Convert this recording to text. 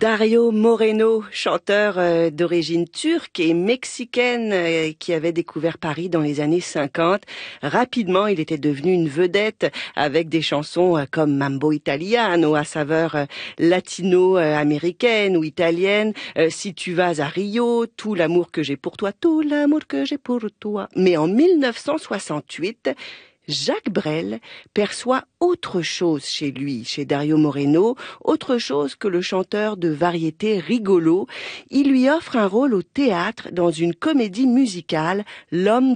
Dario Moreno, chanteur d'origine turque et mexicaine qui avait découvert Paris dans les années 50. Rapidement, il était devenu une vedette avec des chansons comme Mambo Italiano à saveur latino-américaine ou italienne, Si tu vas à Rio, Tout l'amour que j'ai pour toi, tout l'amour que j'ai pour toi. Mais en 1968, Jacques Brel perçoit autre chose chez lui, chez Dario Moreno, autre chose que le chanteur de variété rigolo. Il lui offre un rôle au théâtre dans une comédie musicale, L'homme